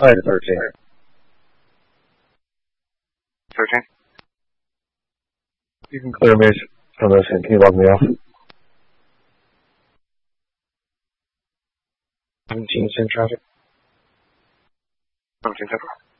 I had a 13. 13. You can clear me from this, and can you log me off? 17, same traffic. 17, 10.